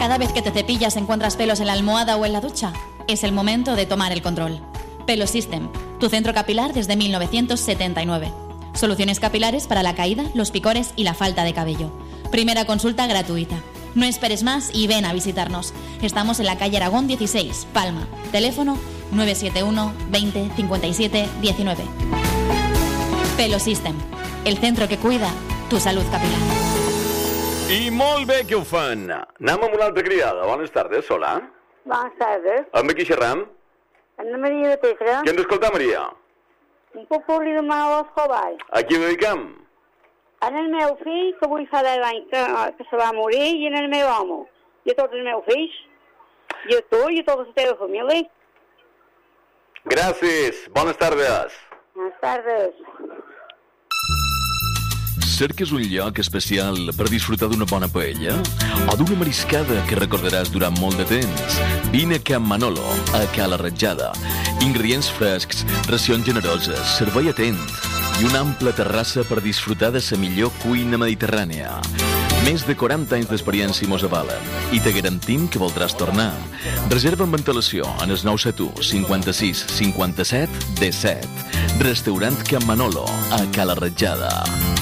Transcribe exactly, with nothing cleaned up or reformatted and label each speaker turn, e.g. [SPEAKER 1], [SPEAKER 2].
[SPEAKER 1] Cada vez que te cepillas encuentras pelos en la almohada o en la ducha. Es el momento de tomar el control. Pelo System, tu centro capilar desde mil novecientos setenta y nueve. Soluciones capilares para la caída, los picores y la falta de cabello. Primera consulta gratuita. No esperes más y ven a visitarnos. Estamos en la calle Aragón dieciséis, Palma. Teléfono nueve siete uno veinte cincuenta y siete diecinueve. Pelo System, el centro que cuida tu salud capilar.
[SPEAKER 2] I molt bé que ho fan. Anem amb una altra criada. Bones tardes, hola.
[SPEAKER 3] Bones tardes.
[SPEAKER 2] Amb qui xerram?
[SPEAKER 3] Anna Maria de Petra.
[SPEAKER 2] Qui ens escolta, Maria?
[SPEAKER 3] Un puc li demanar l'Escobar.
[SPEAKER 2] A qui dediquem?
[SPEAKER 3] En el meu fill, que avui fa deu anys que, que se va morir, i en el meu home. I a tots els meus fills. I a tu i a tota la teva família.
[SPEAKER 2] Gràcies. Bones tardes.
[SPEAKER 3] Bones tardes.
[SPEAKER 4] Cerques un lloc especial per disfrutar d'una bona paella? O d'una mariscada que recordaràs durant molt de temps? Vine a Can Manolo, a Cala Ratjada. Ingredients frescs, racions generoses, servei atent i una ampla terrassa per disfrutar de la millor cuina mediterrània. Més de quaranta anys d'experiència mos avalen i te garantim que voldràs tornar. Reserva amb antelació en el nou set u cinquanta-sis cinquanta-set disset. Restaurant Can Manolo, a Cala Ratjada.